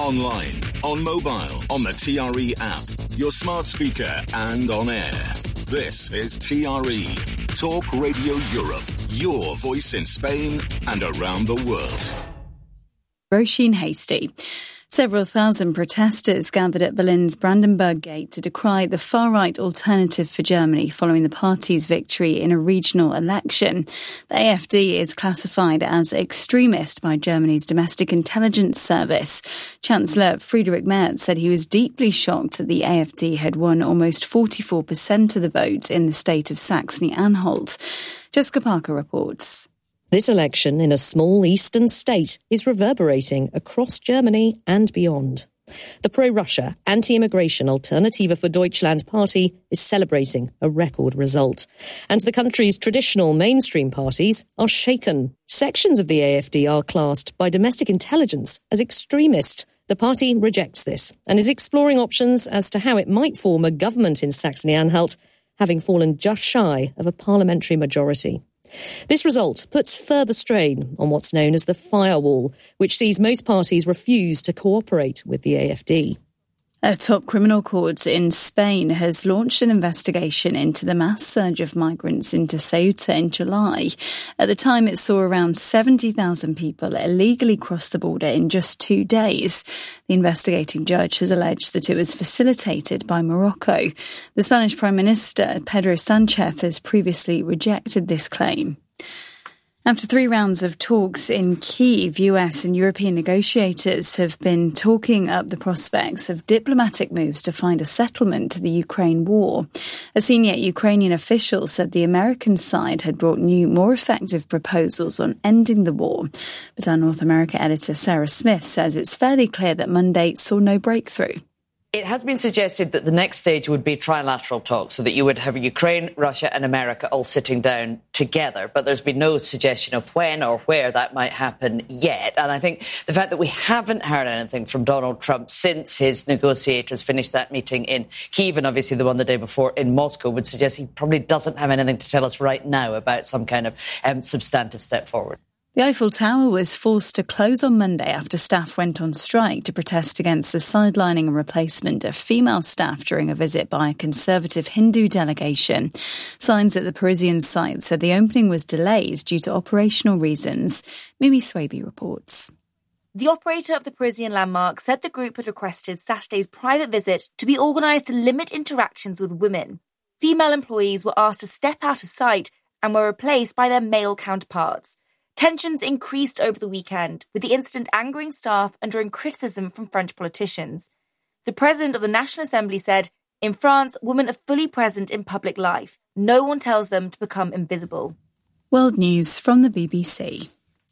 Online, on mobile, on the TRE app, your smart speaker and on air. This is TRE, Talk Radio Europe, your voice in Spain and around the world. Roisin Hasty. Several thousand protesters gathered at Berlin's Brandenburg Gate to decry the far-right Alternative for Germany following the party's victory in a regional election. The AfD is classified as extremist by Germany's domestic intelligence service. Chancellor Friedrich Merz said he was deeply shocked that the AfD had won almost 44% of the vote in the state of Saxony-Anhalt. Jessica Parker reports. This election in a small eastern state is reverberating across Germany and beyond. The pro-Russia, anti-immigration Alternative for Deutschland party is celebrating a record result. And the country's traditional mainstream parties are shaken. Sections of the AfD are classed by domestic intelligence as extremist. The party rejects this and is exploring options as to how it might form a government in Saxony-Anhalt, having fallen just shy of a parliamentary majority. This result puts further strain on what's known as the firewall, which sees most parties refuse to cooperate with the AfD. A top criminal court in Spain has launched an investigation into the mass surge of migrants into Ceuta in July. At the time, it saw around 70,000 people illegally cross the border in just 2 days. The investigating judge has alleged that it was facilitated by Morocco. The Spanish Prime Minister, Pedro Sánchez, has previously rejected this claim. After 3 rounds of talks in Kyiv, US and European negotiators have been talking up the prospects of diplomatic moves to find a settlement to the Ukraine war. A senior Ukrainian official said the American side had brought new, more effective proposals on ending the war. But our North America editor Sarah Smith says it's fairly clear that Monday saw no breakthrough. It has been suggested that the next stage would be trilateral talks, so that you would have Ukraine, Russia and America all sitting down together. But there's been no suggestion of when or where that might happen yet. And I think the fact that we haven't heard anything from Donald Trump since his negotiators finished that meeting in Kyiv, and obviously the one the day before in Moscow, would suggest he probably doesn't have anything to tell us right now about some kind of substantive step forward. The Eiffel Tower was forced to close on Monday after staff went on strike to protest against the sidelining and replacement of female staff during a visit by a conservative Hindu delegation. Signs at the Parisian site said the opening was delayed due to operational reasons. Mimi Swaby reports. The operator of the Parisian landmark said the group had requested Saturday's private visit to be organised to limit interactions with women. Female employees were asked to step out of sight and were replaced by their male counterparts. Tensions increased over the weekend, with the incident angering staff and drawing criticism from French politicians. The president of the National Assembly said, "In France, women are fully present in public life. No one tells them to become invisible." World News from the BBC.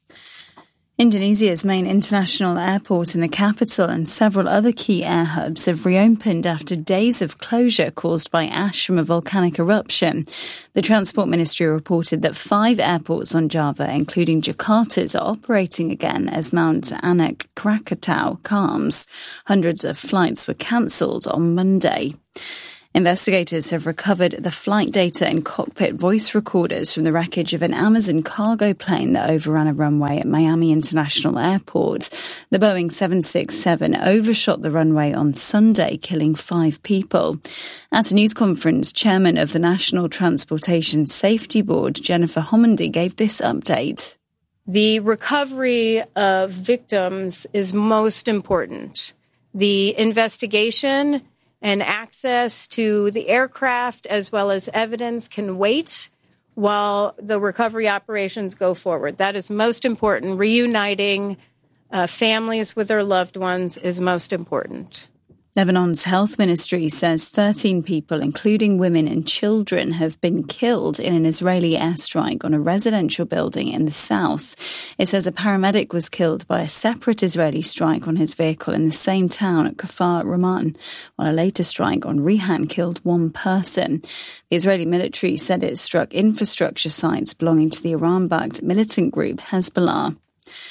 Indonesia's main international airport in the capital and several other key air hubs have reopened after days of closure caused by ash from a volcanic eruption. The Transport Ministry reported that 5 airports on Java, including Jakarta's, are operating again as Mount Anak Krakatau calms. Hundreds of flights were cancelled on Monday. Investigators have recovered the flight data and cockpit voice recorders from the wreckage of an Amazon cargo plane that overran a runway at Miami International Airport. The Boeing 767 overshot the runway on Sunday, killing 5 people. At a news conference, Chairman of the National Transportation Safety Board, Jennifer Homendy, gave this update. The recovery of victims is most important. The investigation and access to the aircraft as well as evidence can wait while the recovery operations go forward. That is most important. Reuniting families with their loved ones is most important. Lebanon's health ministry says 13 people, including women and children, have been killed in an Israeli airstrike on a residential building in the south. It says a paramedic was killed by a separate Israeli strike on his vehicle in the same town at Kfar Raman, while a later strike on Rihan killed 1 person. The Israeli military said it struck infrastructure sites belonging to the Iran-backed militant group Hezbollah.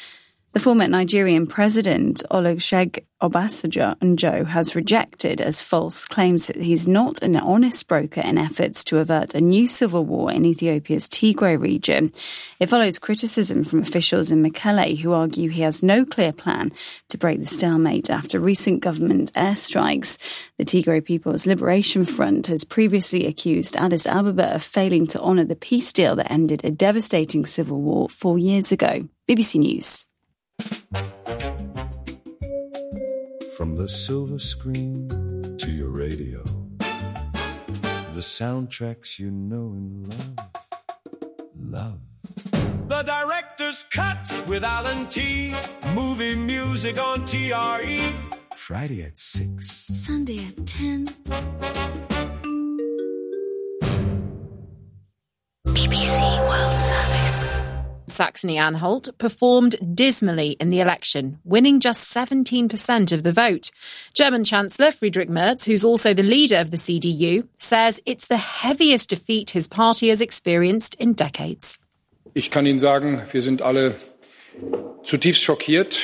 The former Nigerian president, Olusegun Obasanjo, has rejected as false claims that he's not an honest broker in efforts to avert a new civil war in Ethiopia's Tigray region. It follows criticism from officials in Mekelle who argue he has no clear plan to break the stalemate after recent government airstrikes. The Tigray People's Liberation Front has previously accused Addis Ababa of failing to honour the peace deal that ended a devastating civil war 4 years ago. BBC News. From the silver screen to your radio, the soundtracks you know and love. The director's cut with Alan T. Movie music on TRE. Friday at 6. Sunday at 10. BBC World Service. Saxony-Anhalt performed dismally in the election, winning just 17% of the vote. German Chancellor Friedrich Merz, who's also the leader of the CDU, says it's the heaviest defeat his party has experienced in decades. Ich kann Ihnen sagen, wir sind alle zutiefst schockiert.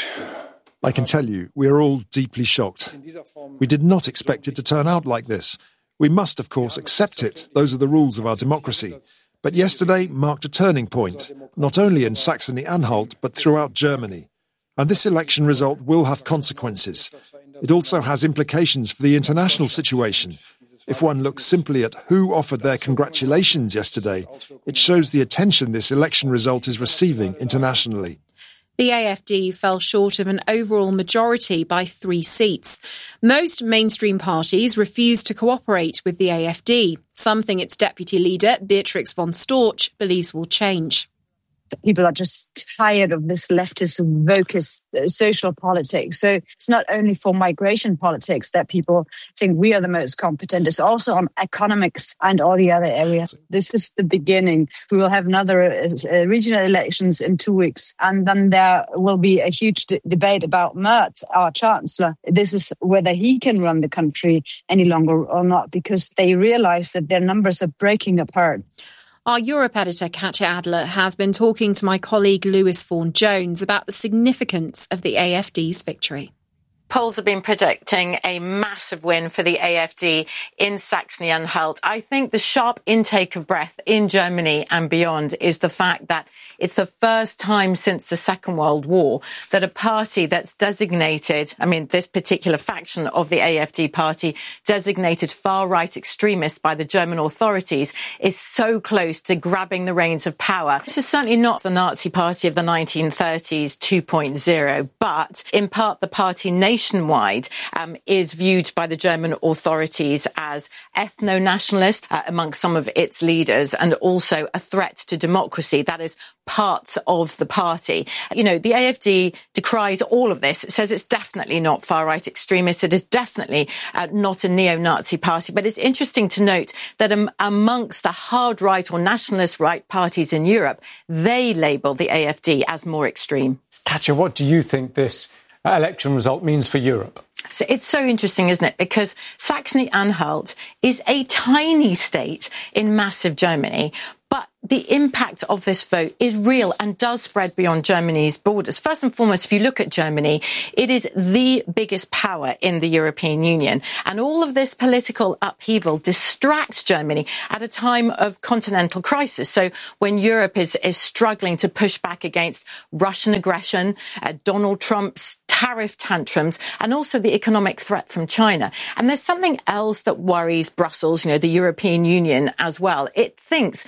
I can tell you, we are all deeply shocked. We did not expect it to turn out like this. We must, of course, accept it. Those are the rules of our democracy. But yesterday marked a turning point, not only in Saxony-Anhalt, but throughout Germany. And this election result will have consequences. It also has implications for the international situation. If one looks simply at who offered their congratulations yesterday, it shows the attention this election result is receiving internationally. The AfD fell short of an overall majority by 3 seats. Most mainstream parties refused to cooperate with the AfD, something its deputy leader, Beatrix von Storch, believes will change. People are just tired of this leftist, wokist social politics. So it's not only for migration politics that people think we are the most competent. It's also on economics and all the other areas. This is the beginning. We will have another regional elections in 2 weeks. And then there will be a huge debate about Merz, our chancellor. This is whether he can run the country any longer or not, because they realize that their numbers are breaking apart. Our Europe editor, Katja Adler, has been talking to my colleague Lewis Vaughan-Jones about the significance of the AfD's victory. Polls have been predicting a massive win for the AfD in Saxony-Anhalt. I think the sharp intake of breath in Germany and beyond is the fact that it's the first time since the Second World War that a party that's designated, this particular faction of the AfD party, designated far-right extremists by the German authorities, is so close to grabbing the reins of power. This is certainly not the Nazi party of the 1930s 2.0, but in part the party nationwide is viewed by the German authorities as ethno-nationalist amongst some of its leaders, and also a threat to democracy. That is parts of the party. The AfD decries all of this. It says it's definitely not far-right extremist. It is definitely not a neo-Nazi party. But it's interesting to note that amongst the hard-right or nationalist right parties in Europe, they label the AfD as more extreme. Katja, what do you think this election result means for Europe? So it's so interesting, isn't it? Because Saxony-Anhalt is a tiny state in massive Germany, but the impact of this vote is real and does spread beyond Germany's borders. First and foremost, if you look at Germany, it is the biggest power in the European Union. And all of this political upheaval distracts Germany at a time of continental crisis. So when Europe is struggling to push back against Russian aggression, Donald Trump's tariff tantrums, and also the economic threat from China. And there's something else that worries Brussels, the European Union as well. It thinks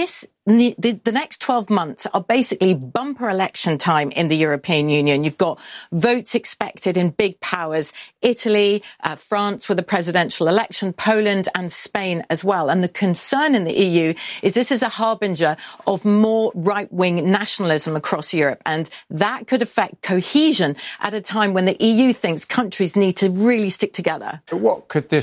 the next 12 months are basically bumper election time in the European Union. You've got votes expected in big powers, Italy, France with a presidential election, Poland and Spain as well. And the concern in the EU is this is a harbinger of more right-wing nationalism across Europe. And that could affect cohesion at a time when the EU thinks countries need to really stick together. So what could this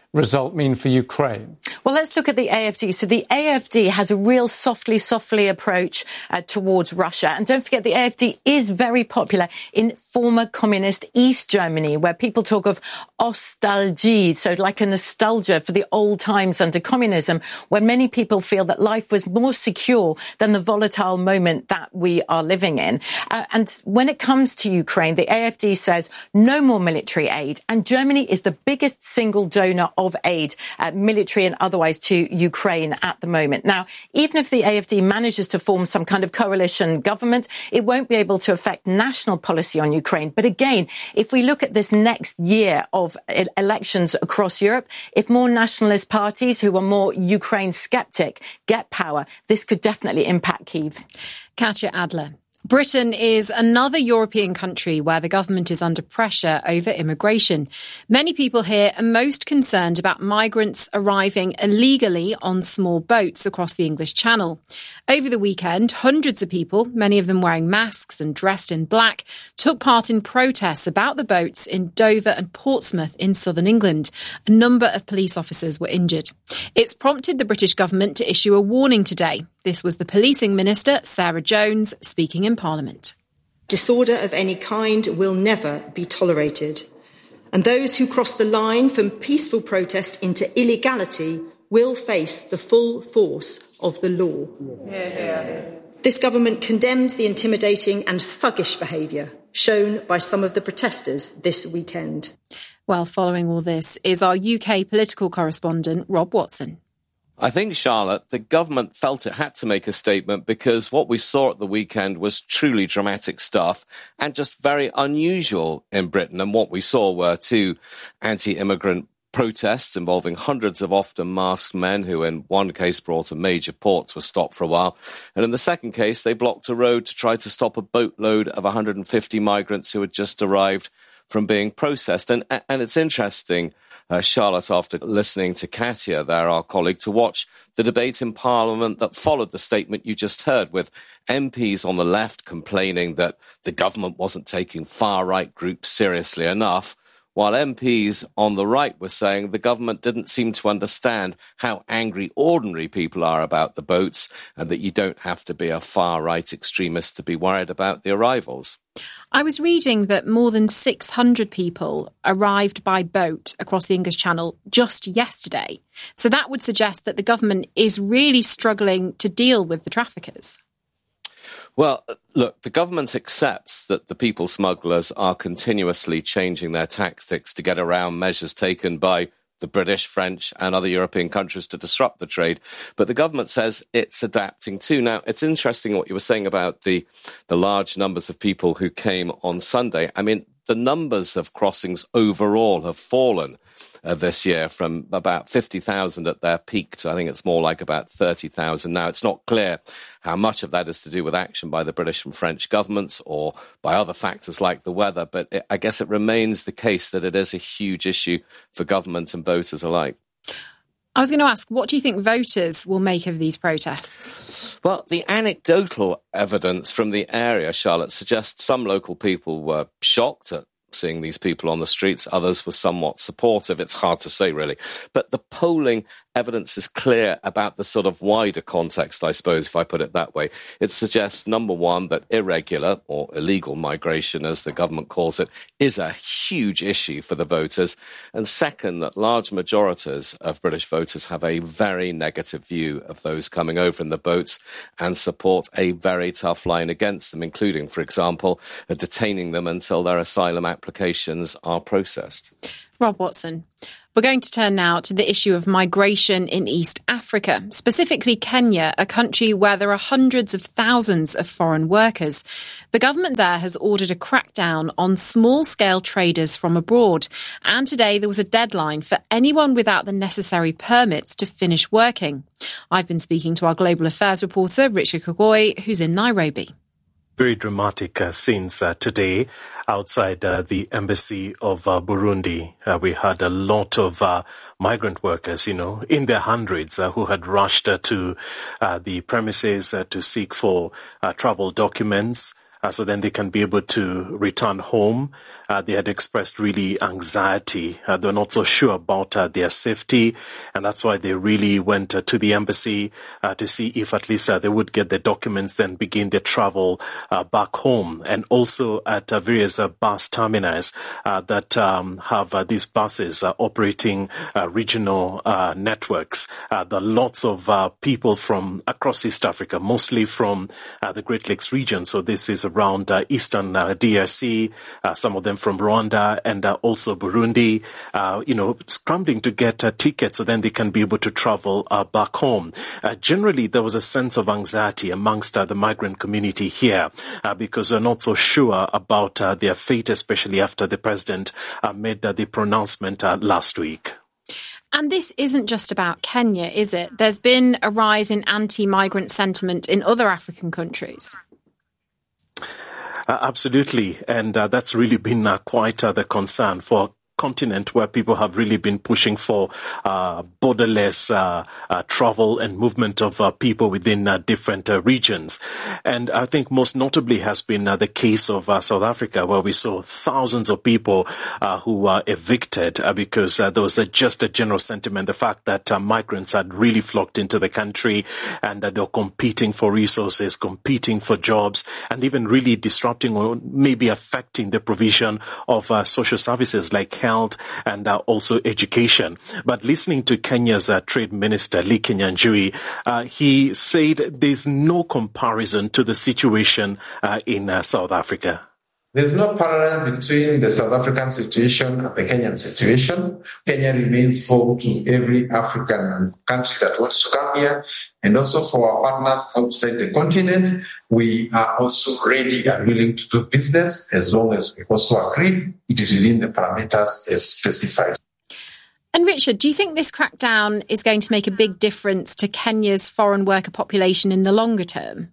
result mean for Ukraine? Well, let's look at the AfD. So the AfD has a real softly approach towards Russia. And don't forget, the AfD is very popular in former communist East Germany, where people talk of Ostalgie, so like a nostalgia for the old times under communism, where many people feel that life was more secure than the volatile moment that we are living in. And when it comes to Ukraine, the AfD says no more military aid. And Germany is the biggest single donor of aid, military and otherwise, to Ukraine at the moment. Now, even if the AfD manages to form some kind of coalition government, it won't be able to affect national policy on Ukraine. But again, if we look at this next year of elections across Europe, if more nationalist parties who are more Ukraine skeptic get power, this could definitely impact Kyiv. Katya Adler. Britain is another European country where the government is under pressure over immigration. Many people here are most concerned about migrants arriving illegally on small boats across the English Channel. Over the weekend, hundreds of people, many of them wearing masks and dressed in black, took part in protests about the boats in Dover and Portsmouth in southern England. A number of police officers were injured. It's prompted the British government to issue a warning today. This was the policing minister, Sarah Jones, speaking in Parliament. Disorder of any kind will never be tolerated. And those who cross the line from peaceful protest into illegality will face the full force of the law. This government condemns the intimidating and thuggish behaviour shown by some of the protesters this weekend. Well, following all this is our UK political correspondent, Rob Watson. I think, Charlotte, the government felt it had to make a statement because what we saw at the weekend was truly dramatic stuff and just very unusual in Britain. And what we saw were two anti-immigrant protests involving hundreds of often masked men who in one case brought a major port to a stop for a while. And in the second case, they blocked a road to try to stop a boatload of 150 migrants who had just arrived from being processed. And it's interesting, Charlotte, after listening to Katya there, our colleague, to watch the debate in Parliament that followed the statement you just heard, with MPs on the left complaining that the government wasn't taking far-right groups seriously enough, while MPs on the right were saying the government didn't seem to understand how angry ordinary people are about the boats and that you don't have to be a far-right extremist to be worried about the arrivals. I was reading that more than 600 people arrived by boat across the English Channel just yesterday. So that would suggest that the government is really struggling to deal with the traffickers. Well, look, the government accepts that the people smugglers are continuously changing their tactics to get around measures taken by the British, French and other European countries to disrupt the trade. But the government says it's adapting too. Now, it's interesting what you were saying about the large numbers of people who came on Sunday. I mean, the numbers of crossings overall have fallen this year from about 50,000 at their peak to I think it's more like about 30,000 now. It's not clear how much of that is to do with action by the British and French governments or by other factors like the weather, but I guess it remains the case that it is a huge issue for government and voters alike. I was going to ask, what do you think voters will make of these protests? Well, the anecdotal evidence from the area, Charlotte, suggests some local people were shocked at seeing these people on the streets. Others were somewhat supportive. It's hard to say, really. But the polling evidence is clear about the sort of wider context, I suppose, if I put it that way. It suggests, number one, that irregular or illegal migration, as the government calls it, is a huge issue for the voters. And second, that large majorities of British voters have a very negative view of those coming over in the boats and support a very tough line against them, including, for example, detaining them until their asylum applications are processed. Rob Watson. We're going to turn now to the issue of migration in East Africa, specifically Kenya, a country where there are hundreds of thousands of foreign workers. The government there has ordered a crackdown on small-scale traders from abroad. And today there was a deadline for anyone without the necessary permits to finish working. I've been speaking to our global affairs reporter, Richard Kagoi, who's in Nairobi. Very dramatic scenes today outside the embassy of Burundi. We had a lot of migrant workers, in their hundreds who had rushed to the premises to seek for travel documents. so then they can be able to return home. They had expressed really anxiety. They're not so sure about their safety, and that's why they really went to the embassy to see if at least they would get the documents, then begin their travel back home. And also at various bus terminals that have these buses operating regional networks. There are lots of people from across East Africa, mostly from the Great Lakes region. So this is around Eastern DRC, some of them from Rwanda and also Burundi, scrambling to get tickets so then they can be able to travel back home. Generally, there was a sense of anxiety amongst the migrant community here because they're not so sure about their fate, especially after the president made the pronouncement last week. And this isn't just about Kenya, is it? There's been a rise in anti-migrant sentiment in other African countries. Absolutely. And that's really been quite the concern for continent where people have really been pushing for borderless travel and movement of people within different regions. And I think most notably has been the case of South Africa, where we saw thousands of people who were evicted because there was just a general sentiment, the fact that migrants had really flocked into the country and that they were competing for resources, competing for jobs, and even really disrupting or maybe affecting the provision of social services like health and also education. But listening to Kenya's Trade Minister, Lee Kinyanjui, he said there's no comparison to the situation in South Africa. There's no parallel between the South African situation and the Kenyan situation. Kenya remains home to every African country that wants to come here. And also for our partners outside the continent, we are also ready and willing to do business as long as we also agree it is within the parameters as specified. And Richard, do you think this crackdown is going to make a big difference to Kenya's foreign worker population in the longer term?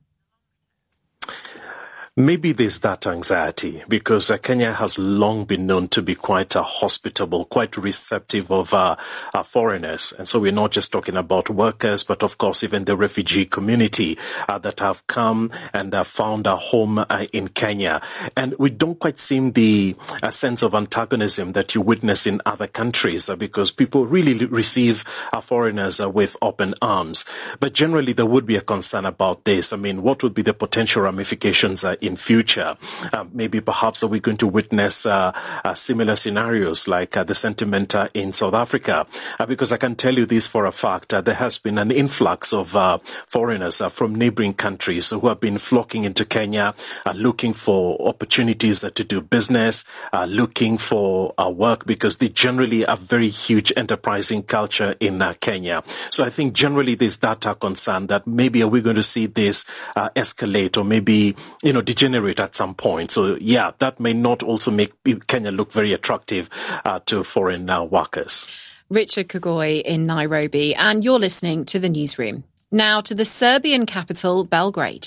Maybe there's that anxiety because Kenya has long been known to be quite hospitable, quite receptive of foreigners. And so we're not just talking about workers, but of course even the refugee community that have come and found a home in Kenya. And we don't quite see the sense of antagonism that you witness in other countries because people really receive foreigners with open arms. But generally there would be a concern about this. I mean, what would be the potential ramifications in future? Maybe perhaps are we going to witness similar scenarios like the sentiment in South Africa? Because I can tell you this for a fact, there has been an influx of foreigners from neighboring countries who have been flocking into Kenya, looking for opportunities to do business, looking for work because they generally have very huge enterprising culture in Kenya. So I think generally there's that concern that maybe are we going to see this escalate or maybe, degenerate at some point. So yeah, that may not also make Kenya look very attractive to foreign workers. Richard Kugoi in Nairobi, and you're listening to The Newsroom. Now to the Serbian capital, Belgrade.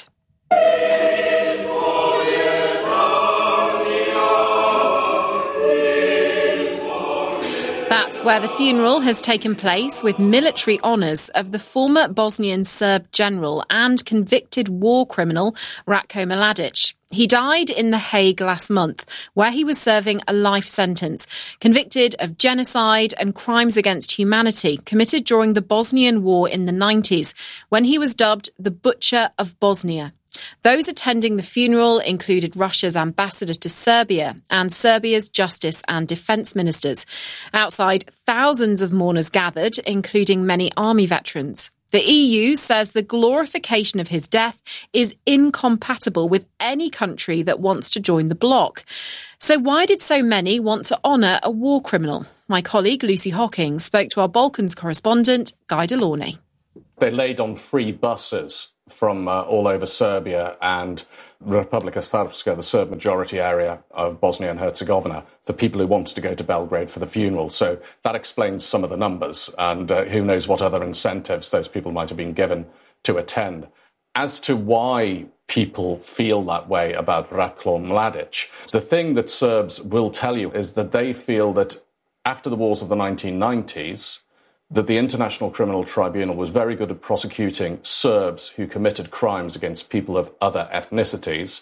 That's where the funeral has taken place with military honours of the former Bosnian Serb general and convicted war criminal Ratko Mladic. He died in The Hague last month, where he was serving a life sentence, convicted of genocide and crimes against humanity committed during the Bosnian War in the 90s, when he was dubbed the Butcher of Bosnia. Those attending the funeral included Russia's ambassador to Serbia and Serbia's justice and defence ministers. Outside, thousands of mourners gathered, including many army veterans. The EU says the glorification of his death is incompatible with any country that wants to join the bloc. So why did so many want to honour a war criminal? My colleague Lucy Hocking spoke to our Balkans correspondent, Guy Delaunay. They laid on free buses from all over Serbia and Republika Srpska, the Serb majority area of Bosnia and Herzegovina, for people who wanted to go to Belgrade for the funeral. So that explains some of the numbers, and who knows what other incentives those people might have been given to attend. As to why people feel that way about Ratko Mladic, the thing that Serbs will tell you is that they feel that after the wars of the 1990s, that the International Criminal Tribunal was very good at prosecuting Serbs who committed crimes against people of other ethnicities,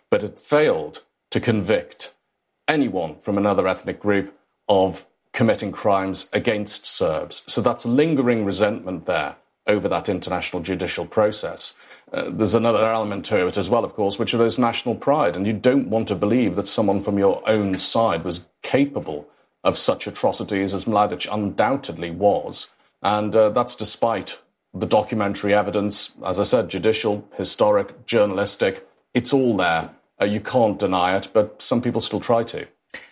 but it failed to convict anyone from another ethnic group of committing crimes against Serbs. So that's lingering resentment there over that international judicial process. There's another element to it as well, of course, which is national pride. And you don't want to believe that someone from your own side was capable of such atrocities as Mladic undoubtedly was. And that's despite the documentary evidence, as I said, judicial, historic, journalistic. It's all there. You can't deny it, but some people still try to.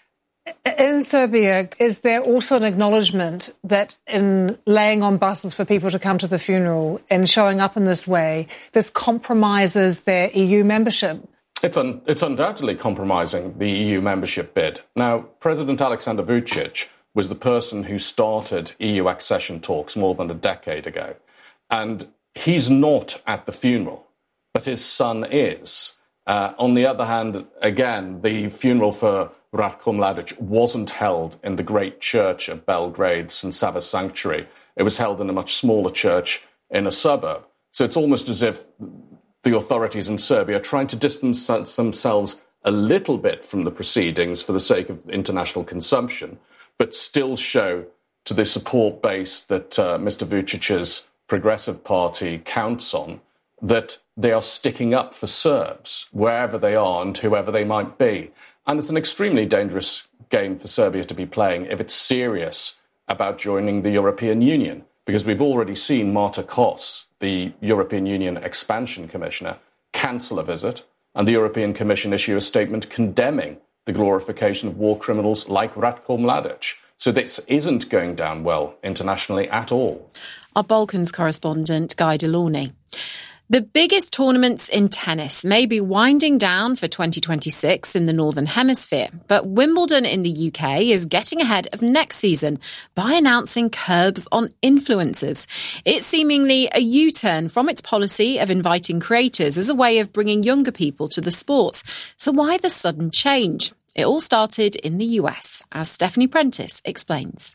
In Serbia, is there also an acknowledgement that in laying on buses for people to come to the funeral and showing up in this way, this compromises their EU membership? It's undoubtedly compromising the EU membership bid. Now, President Aleksandar Vučić was the person who started EU accession talks more than a decade ago. And he's not at the funeral, but his son is. On the other hand, again, the funeral for Ratko Mladic wasn't held in the great church of Belgrade, St. Sava Sanctuary. It was held in a much smaller church in a suburb. So it's almost as if the authorities in Serbia are trying to distance themselves a little bit from the proceedings for the sake of international consumption, but still show to the support base that Mr. Vučić's Progressive Party counts on that they are sticking up for Serbs wherever they are and whoever they might be. And it's an extremely dangerous game for Serbia to be playing if it's serious about joining the European Union, because we've already seen Marta Kos, the European Union Expansion Commissioner, cancel a visit, and the European Commission issue a statement condemning the glorification of war criminals like Ratko Mladic. So this isn't going down well internationally at all. Our Balkans correspondent, Guy Delaunay. The biggest tournaments in tennis may be winding down for 2026 in the Northern Hemisphere, but Wimbledon in the UK is getting ahead of next season by announcing curbs on influencers. It's seemingly a U-turn from its policy of inviting creators as a way of bringing younger people to the sport. So why the sudden change? It all started in the US, as Stephanie Prentice explains.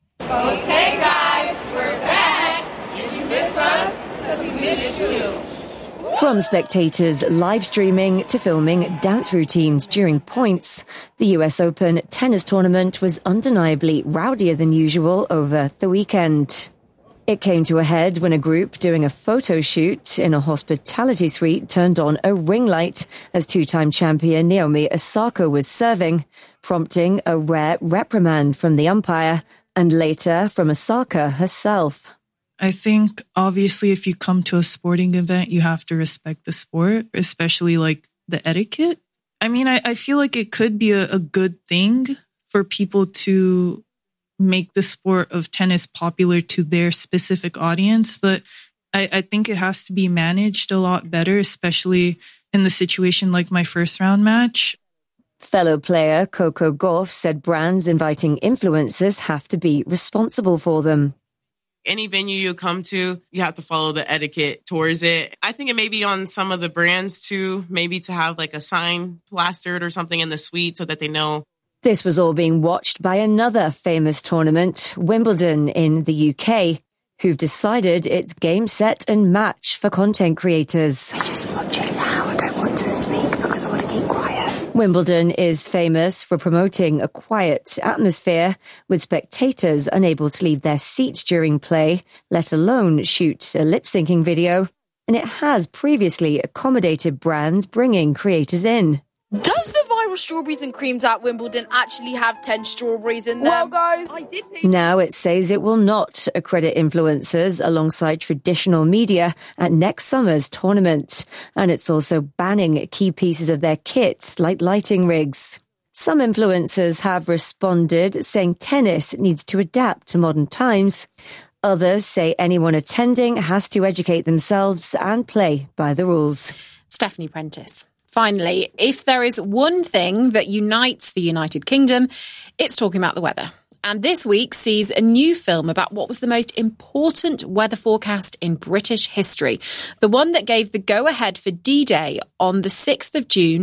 Okay, guys, we're back. Did you miss us? Because we missed you. From spectators live streaming to filming dance routines during points, the US Open tennis tournament was undeniably rowdier than usual over the weekend. It came to a head when a group doing a photo shoot in a hospitality suite turned on a ring light as two-time champion Naomi Osaka was serving, prompting a rare reprimand from the umpire and later from Osaka herself. I think, obviously, if you come to a sporting event, you have to respect the sport, especially like the etiquette. I mean, I feel like it could be a good thing for people to make the sport of tennis popular to their specific audience, but I think it has to be managed a lot better, especially in the situation like my first round match. Fellow player Coco Gauff said brands inviting influencers have to be responsible for them. Any venue you come to, you have to follow the etiquette towards it. I think it may be on some of the brands too, maybe to have like a sign plastered or something in the suite so that they know. This was all being watched by another famous tournament, Wimbledon in the UK, who've decided it's game, set and match for content creators. I just watch it now. I don't want to speak because I want to keep quiet. Wimbledon is famous for promoting a quiet atmosphere, with spectators unable to leave their seats during play, let alone shoot a lip-syncing video. And it has previously accommodated brands bringing creators in. Does the viral strawberries and creams at Wimbledon actually have 10 strawberries in them? Well, guys, I did pay. Now it says it will not accredit influencers alongside traditional media at next summer's tournament. And it's also banning key pieces of their kit, like lighting rigs. Some influencers have responded, saying tennis needs to adapt to modern times. Others say anyone attending has to educate themselves and play by the rules. Stephanie Prentice. Finally, if there is one thing that unites the United Kingdom, it's talking about the weather. And this week sees a new film about what was the most important weather forecast in British history, the one that gave the go-ahead for D-Day on the 6th of June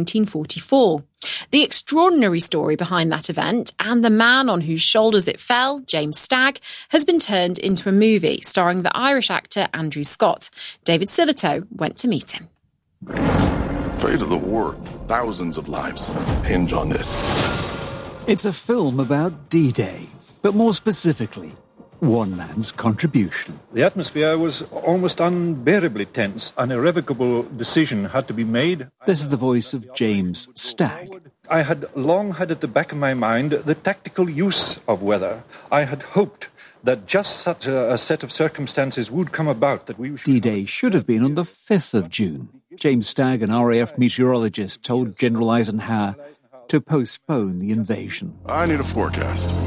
1944. The extraordinary story behind that event and the man on whose shoulders it fell, James Stagg, has been turned into a movie starring the Irish actor Andrew Scott. David Sillito went to meet him. Fate of the war, thousands of lives hinge on this. It's a film about D-Day, but more specifically, one man's contribution. The atmosphere was almost unbearably tense. An irrevocable decision had to be made. This is the voice of James Stagg. I had long had at the back of my mind the tactical use of weather. I had hoped that just such a set of circumstances would come about that we... D-Day should have been on the 5th of June. James Stagg, an RAF meteorologist, told General Eisenhower to postpone the invasion. I need a forecast.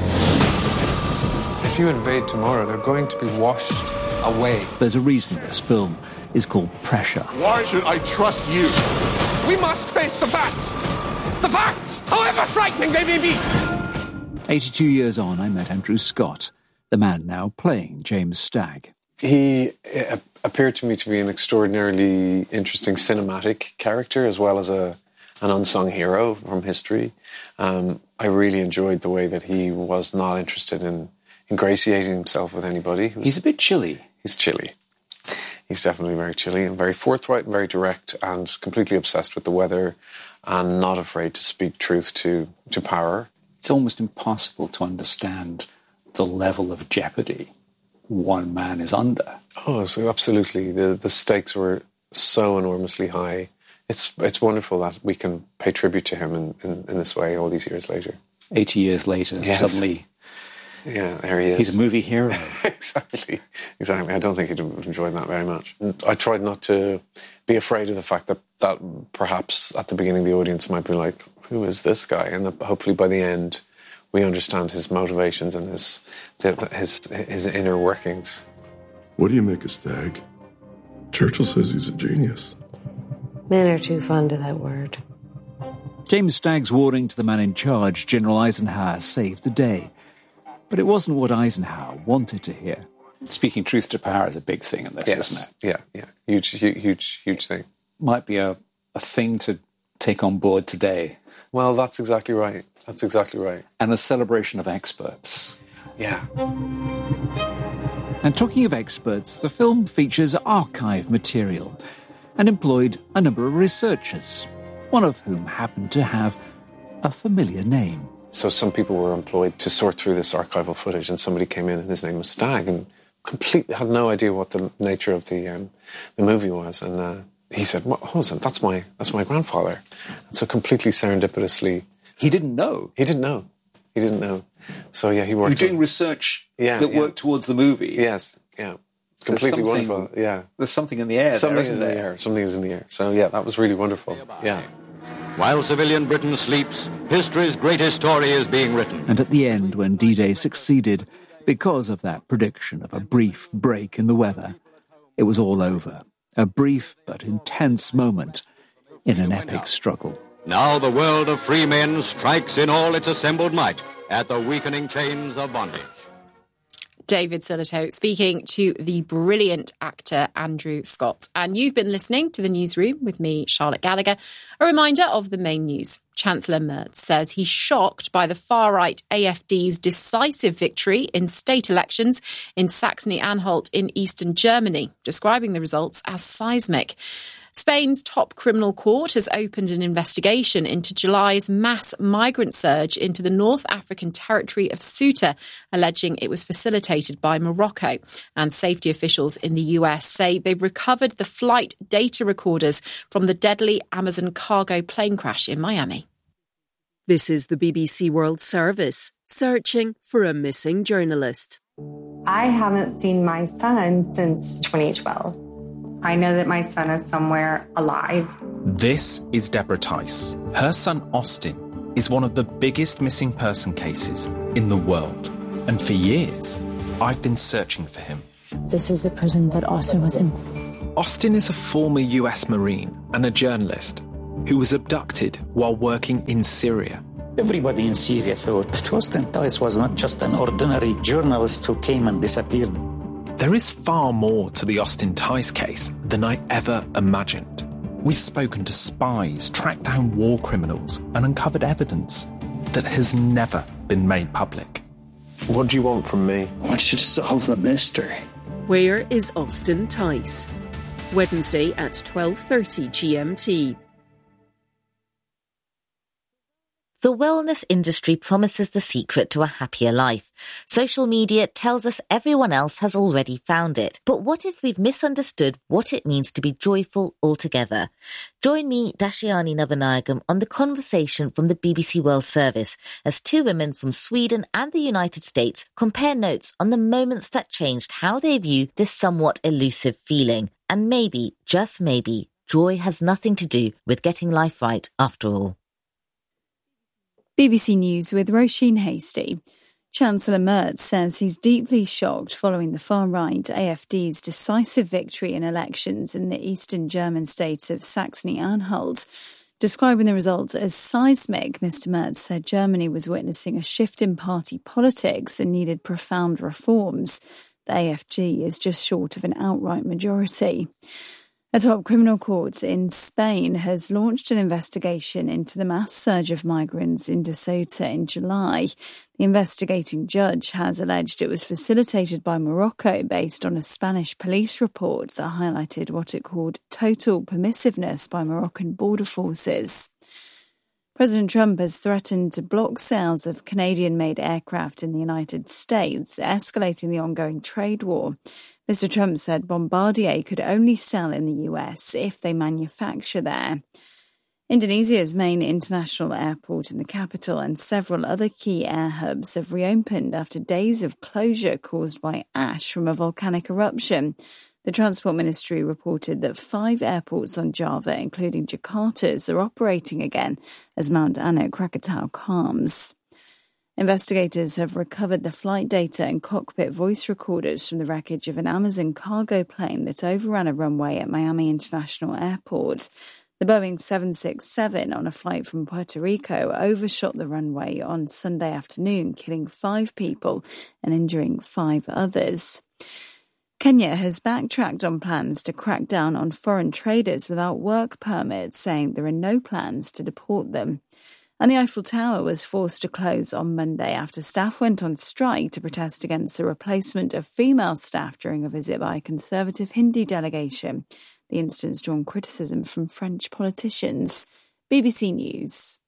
If you invade tomorrow, they're going to be washed away. There's a reason this film is called Pressure. Why should I trust you? We must face the facts! The facts, however frightening they may be! 82 years on, I met Andrew Scott, the man now playing James Stagg. He appeared to me to be an extraordinarily interesting cinematic character, as well as an unsung hero from history. I really enjoyed the way that he was not interested in ingratiating himself with anybody. He's a bit chilly. He's chilly. He's definitely very chilly and very forthright and very direct and completely obsessed with the weather and not afraid to speak truth to power. It's almost impossible to understand the level of jeopardy one man is under. Oh, so absolutely. The stakes were so enormously high. It's wonderful that we can pay tribute to him in this way all these years later. 80 years later, yes. Suddenly... Yeah, there he is. He's a movie hero. Exactly. I don't think he'd enjoy that very much. I tried not to be afraid of the fact that perhaps at the beginning the audience might be like, who is this guy? And that hopefully by the end we understand his motivations and his inner workings. What do you make of Stagg? Churchill says he's a genius. Men are too fond of that word. James Stagg's warning to the man in charge, General Eisenhower, saved the day. But it wasn't what Eisenhower wanted to hear. Speaking truth to power is a big thing in this, isn't it? Yeah. Huge thing. Might be a thing to take on board today. Well, that's exactly right. And a celebration of experts. Yeah. And talking of experts, the film features archive material and employed a number of researchers, one of whom happened to have a familiar name. So some people were employed to sort through this archival footage, and somebody came in and his name was Stagg, and completely had no idea what the nature of the movie was. And he said, "What was it? That's my grandfather." And so completely serendipitously, he didn't know. So yeah, he worked. You're doing research that worked towards the movie. Yes, yeah, completely wonderful. Yeah, there's something in the air. Something is in the air. So yeah, that was really wonderful. Yeah. While civilian Britain sleeps, history's greatest story is being written. And at the end, when D-Day succeeded, because of that prediction of a brief break in the weather, it was all over. A brief but intense moment in an epic struggle. Now the world of free men strikes in all its assembled might at the weakening chains of bondage. David Sillito speaking to the brilliant actor Andrew Scott. And you've been listening to The Newsroom with me, Charlotte Gallagher. A reminder of the main news. Chancellor Merz says he's shocked by the far-right AfD's decisive victory in state elections in Saxony-Anhalt in eastern Germany, describing the results as seismic. Spain's top criminal court has opened an investigation into July's mass migrant surge into the North African territory of Ceuta, alleging it was facilitated by Morocco. And safety officials in the US say they've recovered the flight data recorders from the deadly Amazon cargo plane crash in Miami. This is the BBC World Service, searching for a missing journalist. I haven't seen my son since 2012. I know that my son is somewhere alive. This is Deborah Tice. Her son Austin is one of the biggest missing person cases in the world. And for years, I've been searching for him. This is the prison that Austin was in. Austin is a former US Marine and a journalist who was abducted while working in Syria. Everybody in Syria thought that Austin Tice was not just an ordinary journalist who came and disappeared. There is far more to the Austin Tice case than I ever imagined. We've spoken to spies, tracked down war criminals, and uncovered evidence that has never been made public. What do you want from me? I want you to solve the mystery. Where is Austin Tice? Wednesday at 12:30 GMT. The wellness industry promises the secret to a happier life. Social media tells us everyone else has already found it. But what if we've misunderstood what it means to be joyful altogether? Join me, Dashiani Navanayagam, on the conversation from the BBC World Service as two women from Sweden and the United States compare notes on the moments that changed how they view this somewhat elusive feeling. And maybe, just maybe, joy has nothing to do with getting life right after all. BBC News with Roisin Hasty. Chancellor Merz says he's deeply shocked following the far-right AfD's decisive victory in elections in the eastern German state of Saxony-Anhalt. Describing the results as seismic, Mr. Merz said Germany was witnessing a shift in party politics and needed profound reforms. The AfD is just short of an outright majority. A top criminal court in Spain has launched an investigation into the mass surge of migrants into Ceuta in July. The investigating judge has alleged it was facilitated by Morocco based on a Spanish police report that highlighted what it called total permissiveness by Moroccan border forces. President Trump has threatened to block sales of Canadian-made aircraft in the United States, escalating the ongoing trade war. Mr. Trump said Bombardier could only sell in the US if they manufacture there. Indonesia's main international airport in the capital and several other key air hubs have reopened after days of closure caused by ash from a volcanic eruption. The Transport Ministry reported that 5 airports on Java, including Jakarta's, are operating again as Mount Anak Krakatau calms. Investigators have recovered the flight data and cockpit voice recorders from the wreckage of an Amazon cargo plane that overran a runway at Miami International Airport. The Boeing 767 on a flight from Puerto Rico overshot the runway on Sunday afternoon, killing 5 people and injuring 5 others. Kenya has backtracked on plans to crack down on foreign traders without work permits, saying there are no plans to deport them. And the Eiffel Tower was forced to close on Monday after staff went on strike to protest against the replacement of female staff during a visit by a Conservative Hindu delegation. The incident's drawn criticism from French politicians. BBC News.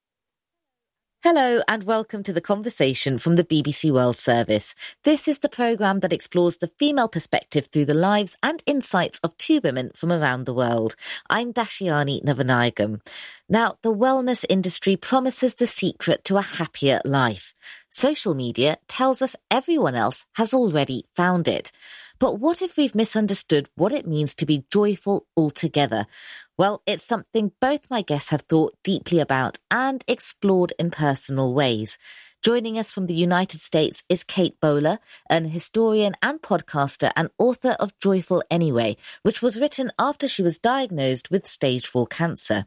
Hello and welcome to the conversation from the BBC World Service. This is the programme that explores the female perspective through the lives and insights of 2 women from around the world. I'm Dashiani Navanayagam. Now, the wellness industry promises the secret to a happier life. Social media tells us everyone else has already found it. But what if we've misunderstood what it means to be joyful altogether? Well, it's something both my guests have thought deeply about and explored in personal ways. Joining us from the United States is Kate Bowler, an historian and podcaster and author of Joyful Anyway, which was written after she was diagnosed with stage 4 cancer.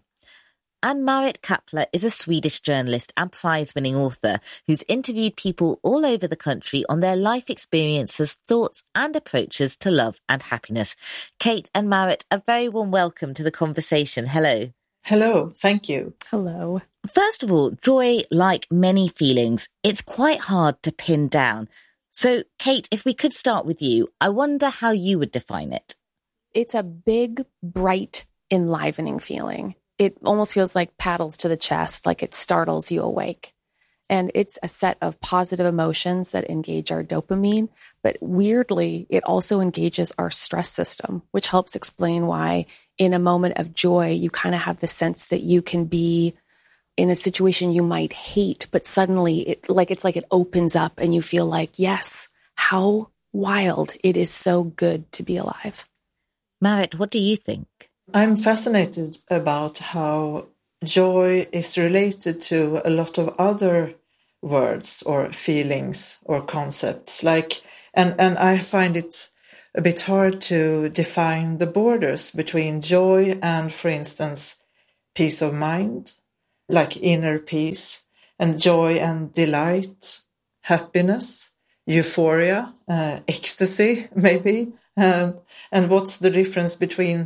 And Marit Kapler is a Swedish journalist and prize-winning author who's interviewed people all over the country on their life experiences, thoughts and approaches to love and happiness. Kate and Marit, a very warm welcome to the conversation. Hello. Hello, thank you. Hello. First of all, joy, like many feelings, it's quite hard to pin down. So, Kate, if we could start with you, I wonder how you would define it. It's a big, bright, enlivening feeling. It almost feels like paddles to the chest, like it startles you awake. And it's a set of positive emotions that engage our dopamine. But weirdly, it also engages our stress system, which helps explain why in a moment of joy, you kind of have the sense that you can be in a situation you might hate, but suddenly it's like it opens up and you feel like, yes, how wild. It is so good to be alive. Marit, what do you think? I'm fascinated about how joy is related to a lot of other words or feelings or concepts. And I find it a bit hard to define the borders between joy and, for instance, peace of mind, like inner peace, and joy and delight, happiness, euphoria, ecstasy, maybe. And what's the difference between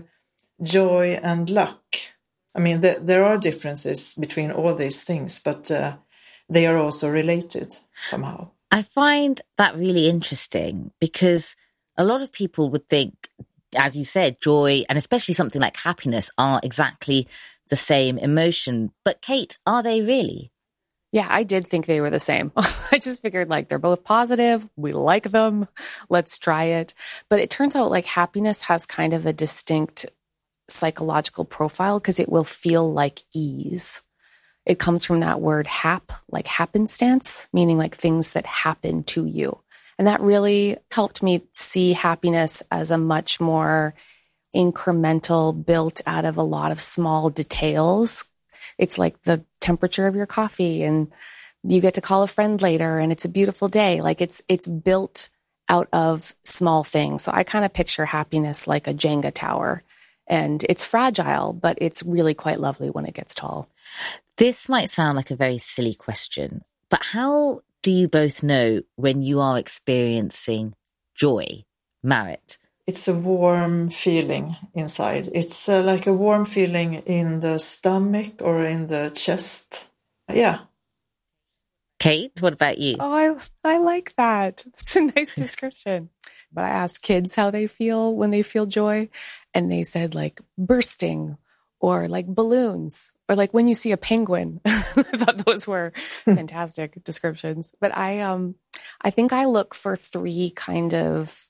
joy and luck? I mean, there are differences between all these things, but they are also related somehow. I find that really interesting because a lot of people would think, as you said, joy and especially something like happiness are exactly the same emotion. But Kate, are they really? Yeah, I did think they were the same. I just figured like they're both positive. We like them. Let's try it. But it turns out like happiness has kind of a distinct psychological profile because it will feel like ease. It comes from that word hap, like happenstance, meaning like things that happen to you. And that really helped me see happiness as a much more incremental, built out of a lot of small details. It's like the temperature of your coffee and you get to call a friend later and it's a beautiful day. Like it's built out of small things. So I kind of picture happiness like a Jenga tower, and it's fragile, but it's really quite lovely when it gets tall. This might sound like a very silly question, but how do you both know when you are experiencing joy, Marit? It's a warm feeling inside. It's like a warm feeling in the stomach or in the chest. Yeah. Kate, what about you? Oh, I like that. It's a nice description. But I asked kids how they feel when they feel joy, and they said like bursting or like balloons or like when you see a penguin. I thought those were fantastic descriptions. But I think I look for three kind of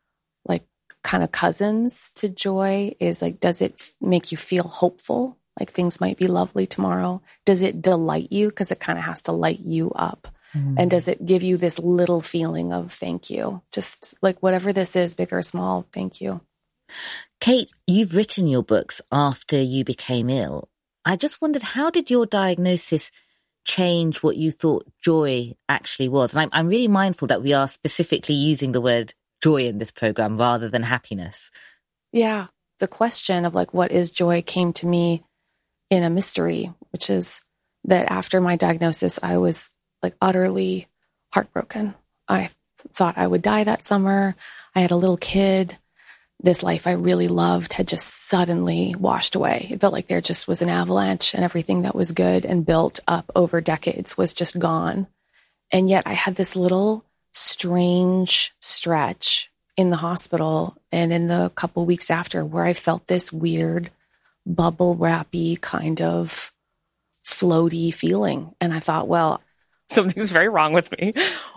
cousins to joy. Is like, does it make you feel hopeful? Like things might be lovely tomorrow. Does it delight you? Because it kind of has to light you up. And does it give you this little feeling of thank you? Just like whatever this is, big or small, thank you. Kate, you've written your books after you became ill. I just wondered, how did your diagnosis change what you thought joy actually was? And I'm really mindful that we are specifically using the word joy in this program rather than happiness. Yeah. The question of like, what is joy came to me in a mystery, which is that after my diagnosis, I was like utterly heartbroken. I thought I would die that summer. I had a little kid. This life I really loved had just suddenly washed away. It felt like there just was an avalanche and everything that was good and built up over decades was just gone. And yet I had this little strange stretch in the hospital and in the couple weeks after where I felt this weird bubble wrappy kind of floaty feeling. And I thought, well, something's very wrong with me,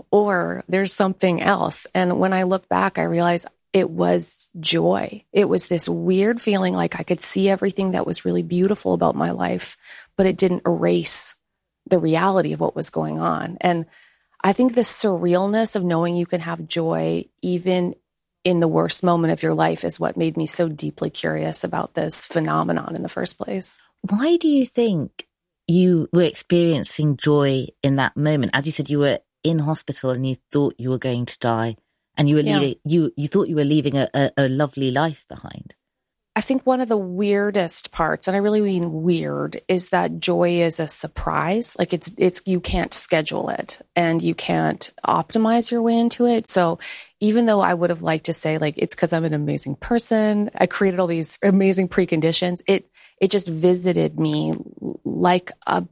or there's something else. And when I look back, I realized it was joy. It was this weird feeling like I could see everything that was really beautiful about my life, but it didn't erase the reality of what was going on. And I think the surrealness of knowing you can have joy even in the worst moment of your life is what made me so deeply curious about this phenomenon in the first place. Why do you think you were experiencing joy in that moment? As you said, you were in hospital and you thought you were going to die, and you were you thought you were leaving a lovely life behind. I think one of the weirdest parts, and I really mean weird, is that joy is a surprise. Like it's you can't schedule it and you can't optimize your way into it. So even though I would have liked to say like it's because I'm an amazing person, I created all these amazing preconditions, it just visited me like an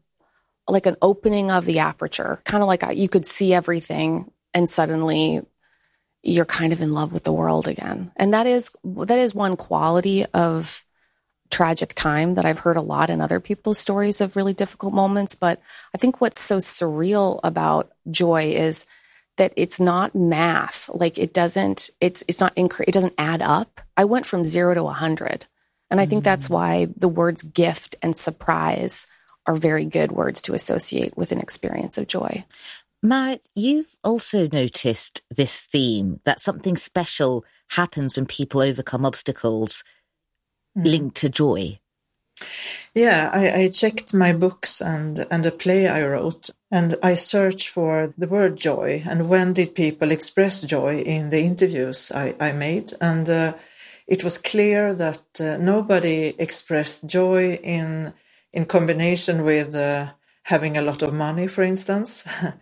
opening of the aperture, kind of like you could see everything and suddenly you're kind of in love with the world again. And that is one quality of tragic time that I've heard a lot in other people's stories of really difficult moments. But I think what's so surreal about joy is that it's not math. Like it doesn't add up. I went from 0 to 100. And I think that's why the words gift and surprise are very good words to associate with an experience of joy. Marit, you've also noticed this theme, that something special happens when people overcome obstacles linked to joy. Yeah, I checked my books and a play I wrote, and I searched for the word joy and when did people express joy in the interviews I made. And it was clear that nobody expressed joy in combination with having a lot of money, for instance,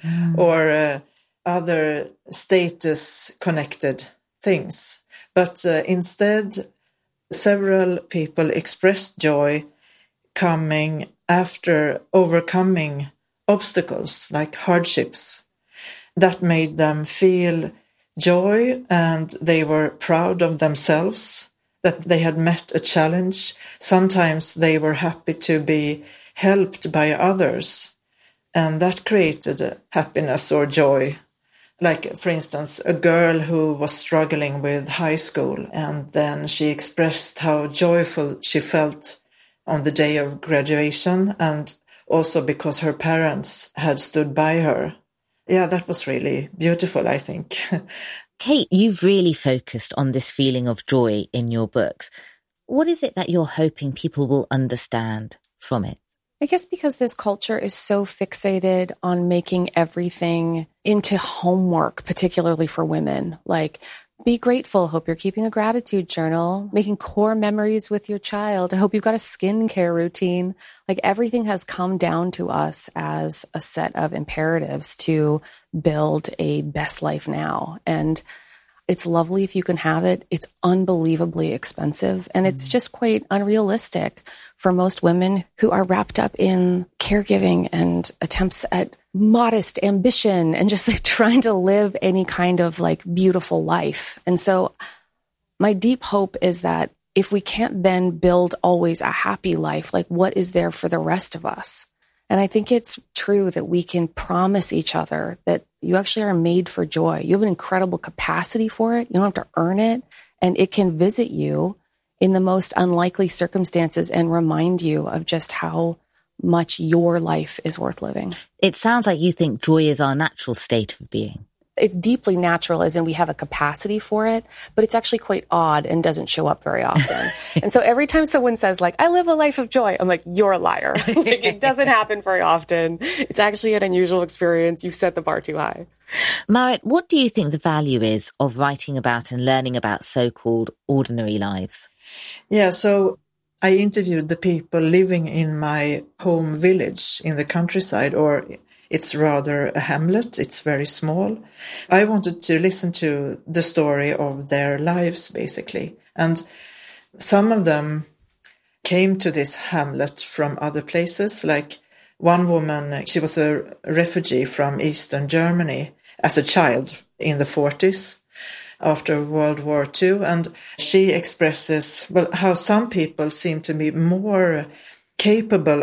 or other status-connected things. But instead, several people expressed joy coming after overcoming obstacles like hardships. That made them feel joy, and they were proud of themselves, that they had met a challenge. Sometimes they were happy to be helped by others. And that created happiness or joy. Like, for instance, a girl who was struggling with high school, and then she expressed how joyful she felt on the day of graduation, and also because her parents had stood by her. Yeah, that was really beautiful, I think. Kate, you've really focused on this feeling of joy in your books. What is it that you're hoping people will understand from it? I guess because this culture is so fixated on making everything into homework, particularly for women. Like, be grateful. Hope you're keeping a gratitude journal, making core memories with your child. I hope you've got a skincare routine. Like, everything has come down to us as a set of imperatives to build a best life now. And it's lovely if you can have it. It's unbelievably expensive. And it's just quite unrealistic for most women who are wrapped up in caregiving and attempts at modest ambition and just like trying to live any kind of like beautiful life. And so my deep hope is that if we can't then build always a happy life, like what is there for the rest of us? And I think it's true that we can promise each other that you actually are made for joy. You have an incredible capacity for it. You don't have to earn it. And it can visit you in the most unlikely circumstances and remind you of just how much your life is worth living. It sounds like you think joy is our natural state of being. It's deeply natural, as in we have a capacity for it, but it's actually quite odd and doesn't show up very often. And so every time someone says, like, I live a life of joy, I'm like, you're a liar. Like, it doesn't happen very often. It's actually an unusual experience. You've set the bar too high. Marit, what do you think the value is of writing about and learning about so-called ordinary lives? Yeah, so I interviewed the people living in my home village in the countryside, or it's rather a hamlet. It's very small. I wanted to listen to the story of their lives, basically. And some of them came to this hamlet from other places. Like one woman, she was a refugee from Eastern Germany as a child in the 40s after World War II. And she expresses, well, how some people seem to be more capable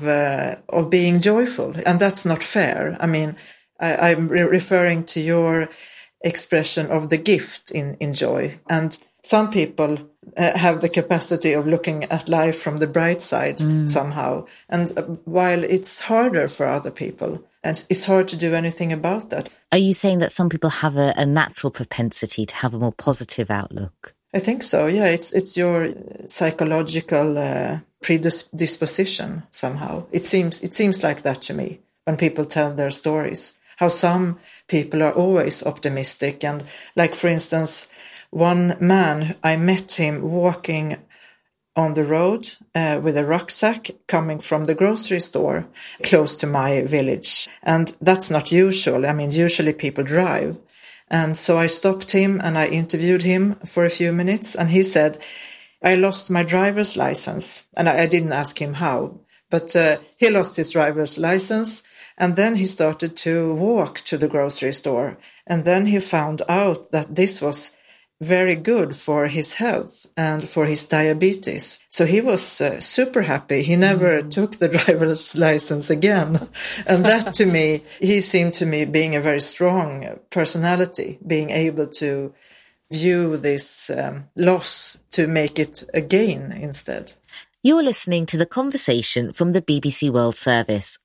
of being joyful, and that's not fair. I mean, I'm referring to your expression of the gift in joy, and some people have the capacity of looking at life from the bright side somehow, and while it's harder for other people, and it's hard to do anything about that. Are you saying that some people have a natural propensity to have a more positive outlook? I think so, yeah. It's your psychological predisposition somehow. It seems like that to me when people tell their stories. How some people are always optimistic, and like, for instance, one man, I met him walking on the road with a rucksack coming from the grocery store close to my village, and that's not usual. I mean, usually people drive. And so I stopped him and I interviewed him for a few minutes, and he said, I lost my driver's license. And I didn't ask him how, but he lost his driver's license, and then he started to walk to the grocery store. And then he found out that this was very good for his health and for his diabetes. So he was super happy. He never took the driver's license again. And that, to me, he seemed to me being a very strong personality, being able to view this loss to make it a gain instead. You're listening to The Conversation from the BBC World Service.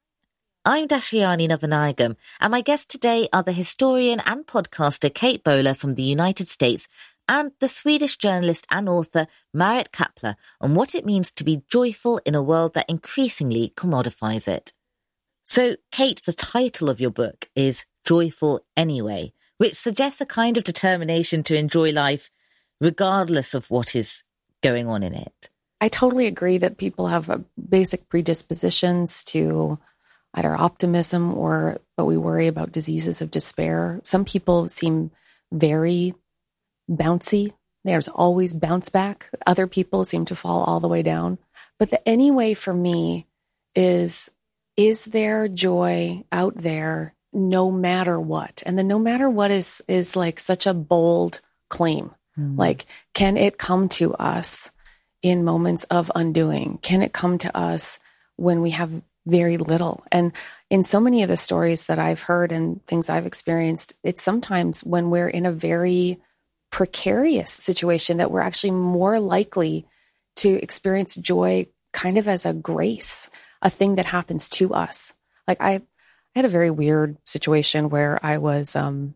I'm Dashiani Navanagam, and my guests today are the historian and podcaster Kate Bowler from the United States and the Swedish journalist and author Marit Kappler on what it means to be joyful in a world that increasingly commodifies it. So, Kate, the title of your book is Joyful Anyway, which suggests a kind of determination to enjoy life regardless of what is going on in it. I totally agree that people have basic predispositions to either optimism but we worry about diseases of despair. Some people seem very bouncy. There's always bounce back. Other people seem to fall all the way down. But the anyway for me is there joy out there no matter what? And the no matter what is like such a bold claim. Like, can it come to us in moments of undoing? Can it come to us when we have very little. And in so many of the stories that I've heard and things I've experienced, it's sometimes when we're in a very precarious situation that we're actually more likely to experience joy kind of as a grace, a thing that happens to us. Like I had a very weird situation where I was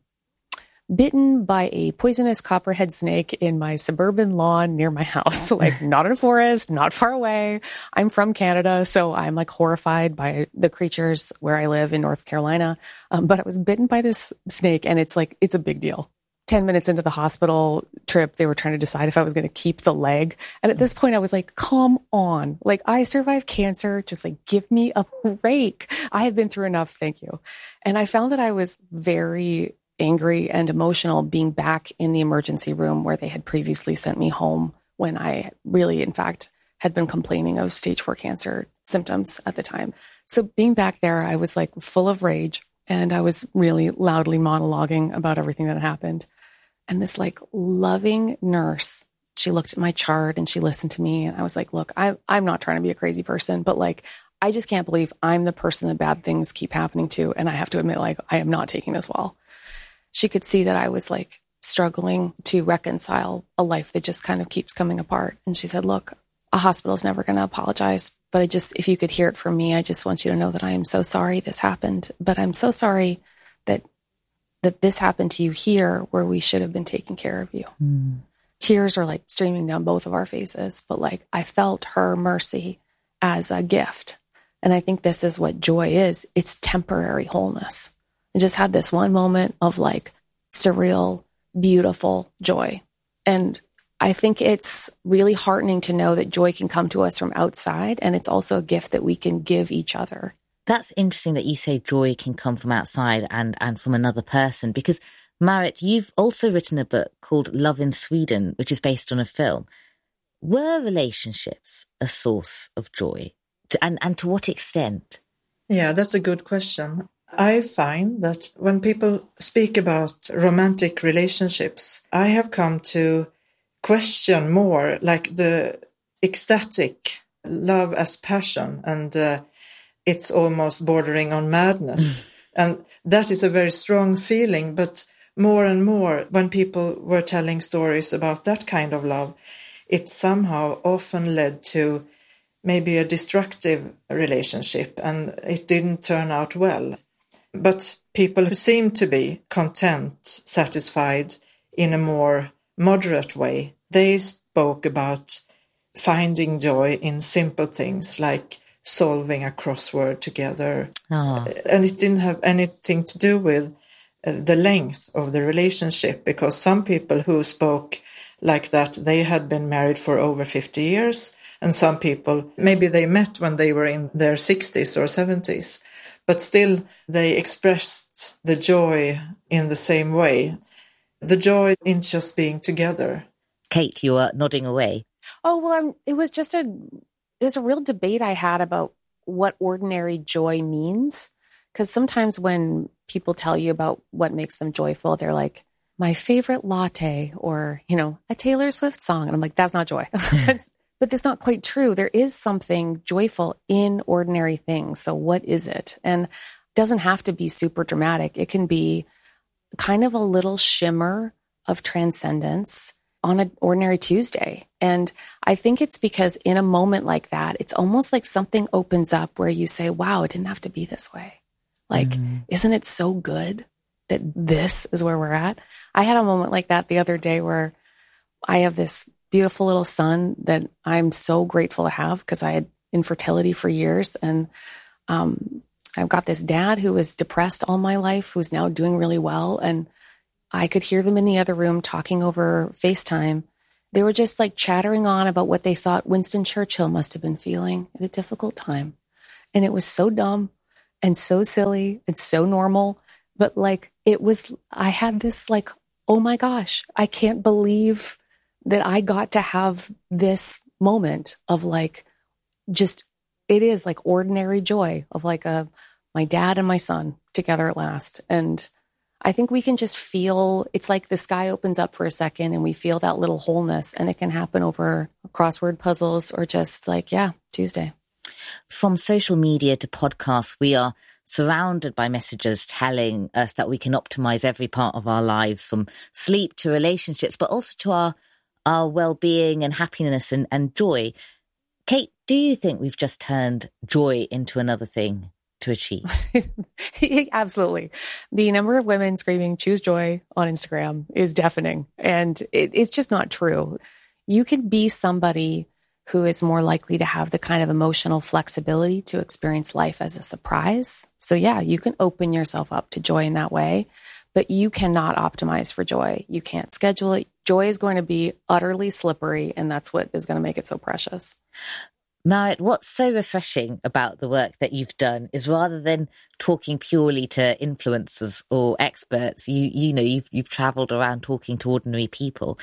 bitten by a poisonous copperhead snake in my suburban lawn near my house, like not in a forest, not far away. I'm from Canada, so I'm like horrified by the creatures where I live in North Carolina. But I was bitten by this snake, and it's a big deal. 10 minutes into the hospital trip, they were trying to decide if I was going to keep the leg. And at this point I was like, come on, like I survived cancer. Just like, give me a break. I have been through enough. Thank you. And I found that I was very angry and emotional being back in the emergency room where they had previously sent me home when I really, in fact, had been complaining of stage 4 cancer symptoms at the time. So being back there, I was like full of rage, and I was really loudly monologuing about everything that had happened. And this like loving nurse, she looked at my chart and she listened to me. And I was like, look, I'm not trying to be a crazy person, but like, I just can't believe I'm the person that bad things keep happening to. And I have to admit, like, I am not taking this well. She could see that I was like struggling to reconcile a life that just kind of keeps coming apart. And she said, look, a hospital's never going to apologize, but if you could hear it from me, I just want you to know that I am so sorry this happened, but I'm so sorry that this happened to you here where we should have been taking care of you. Mm. Tears are like streaming down both of our faces, but like I felt her mercy as a gift. And I think this is what joy is. It's temporary wholeness. I just had this one moment of like surreal, beautiful joy. And I think it's really heartening to know that joy can come to us from outside. And it's also a gift that we can give each other. That's interesting that you say joy can come from outside and from another person, because Marit, you've also written a book called Love in Sweden, which is based on a film. Were relationships a source of joy? And to what extent? Yeah, that's a good question. I find that when people speak about romantic relationships, I have come to question more like the ecstatic love as passion, and it's almost bordering on madness. And that is a very strong feeling. But more and more, when people were telling stories about that kind of love, it somehow often led to maybe a destructive relationship, and it didn't turn out well. But people who seem to be content, satisfied in a more moderate way, they spoke about finding joy in simple things like solving a crossword together. And it didn't have anything to do with the length of the relationship, because some people who spoke like that, they had been married for over 50 years. And some people, maybe they met when they were in their 60s or 70s, but still they expressed the joy in the same way. The joy in just being together. Kate, you are nodding away. Oh, well, there's a real debate I had about what ordinary joy means. Because sometimes when people tell you about what makes them joyful, they're like, my favorite latte, or, a Taylor Swift song. And I'm like, that's not joy. But that's not quite true. There is something joyful in ordinary things. So what is it? And it doesn't have to be super dramatic. It can be kind of a little shimmer of transcendence on an ordinary Tuesday. And I think it's because in a moment like that, it's almost like something opens up where you say, wow, it didn't have to be this way. Like, isn't it so good that this is where we're at? I had a moment like that the other day where I have this beautiful little son that I'm so grateful to have, because I had infertility for years. And I've got this dad who was depressed all my life, who's now doing really well. And I could hear them in the other room talking over FaceTime. They were just like chattering on about what they thought Winston Churchill must have been feeling at a difficult time. And it was so dumb and so silly and so normal. But like, I had this like, oh my gosh, I can't believe that I got to have this moment of like, just, it is like ordinary joy of like my dad and my son together at last. And I think we can just feel, it's like the sky opens up for a second and we feel that little wholeness, and it can happen over crossword puzzles or just like, Tuesday. From social media to podcasts, we are surrounded by messages telling us that we can optimize every part of our lives, from sleep to relationships, but also to our well-being and happiness and joy. Kate, do you think we've just turned joy into another thing to achieve? Absolutely. The number of women screaming "choose joy" on Instagram is deafening, and it's just not true. You can be somebody who is more likely to have the kind of emotional flexibility to experience life as a surprise. So yeah, you can open yourself up to joy in that way, but you cannot optimize for joy. You can't schedule it. Joy is going to be utterly slippery, and that's what is going to make it so precious. Marit, what's so refreshing about the work that you've done is rather than talking purely to influencers or experts, you've travelled around talking to ordinary people.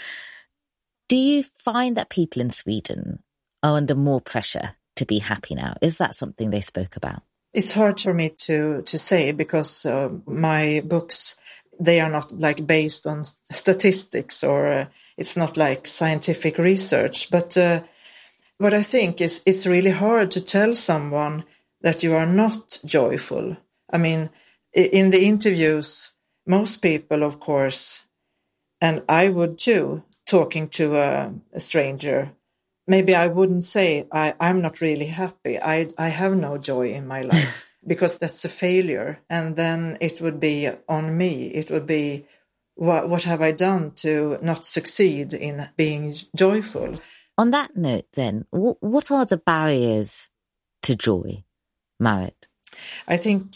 Do you find that people in Sweden are under more pressure to be happy now? Is that something they spoke about? It's hard for me to say because my books, they are not like based on statistics or it's not like scientific research. But what I think is it's really hard to tell someone that you are not joyful. I mean, in the interviews, most people, of course, and I would too, talking to a stranger, maybe I wouldn't say I'm not really happy. I have no joy in my life because that's a failure. And then it would be on me. It would be, what have I done to not succeed in being joyful? On that note, then, what are the barriers to joy, Marit? I think,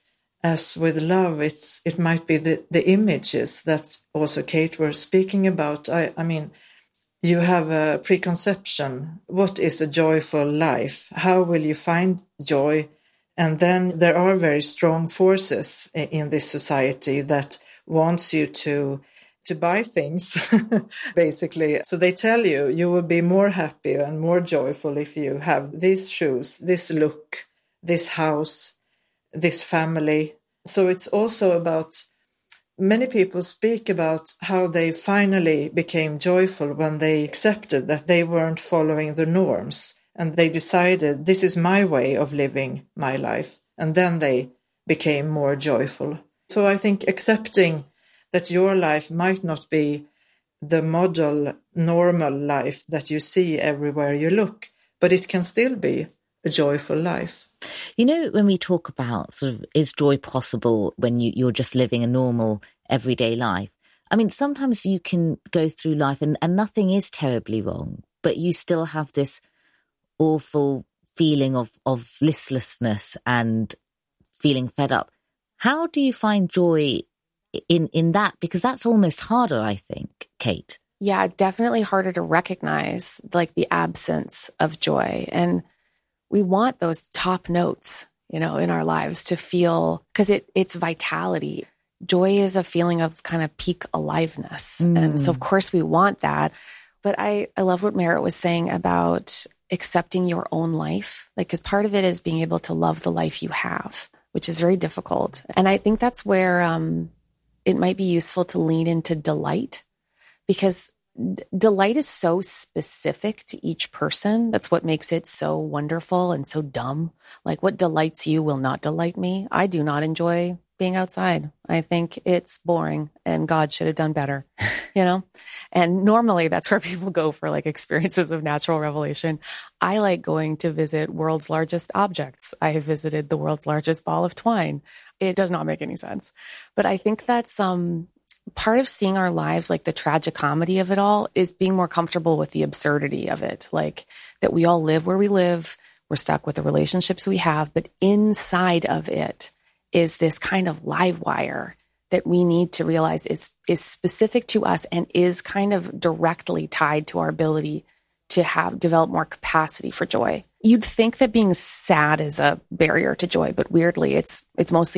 as with love, it might be the images that also Kate was speaking about. I mean, you have a preconception. What is a joyful life? How will you find joy? And then there are very strong forces in this society that wants you to buy things, basically. So they tell you will be more happy and more joyful if you have these shoes, this look, this house, this family. So it's also about, many people speak about how they finally became joyful when they accepted that they weren't following the norms and they decided, this is my way of living my life. And then they became more joyful. So I think accepting that your life might not be the model, normal life that you see everywhere you look, but it can still be a joyful life. You know, when we talk about sort of, is joy possible when you're just living a normal, everyday life? I mean, sometimes you can go through life and nothing is terribly wrong, but you still have this awful feeling of listlessness and feeling fed up. How do you find joy in that? Because that's almost harder, I think, Kate. Yeah, definitely harder to recognize, like the absence of joy. And we want those top notes, in our lives to feel, because it's vitality. Joy is a feeling of kind of peak aliveness. And so, of course, we want that. But I love what Marit was saying about accepting your own life. Like, because part of it is being able to love the life you have, which is very difficult. And I think that's where it might be useful to lean into delight, because delight is so specific to each person. That's what makes it so wonderful and so dumb. Like, what delights you will not delight me. I do not enjoy being outside. I think it's boring and God should have done better, And normally that's where people go for like experiences of natural revelation. I like going to visit world's largest objects. I have visited the world's largest ball of twine. It does not make any sense. But I think that's part of seeing our lives, like the tragicomedy of it all, is being more comfortable with the absurdity of it. Like that we all live where we live. We're stuck with the relationships we have. But inside of it is this kind of live wire that we need to realize is specific to us and is kind of directly tied to our ability to develop more capacity for joy. You'd think that being sad is a barrier to joy, but weirdly, it's mostly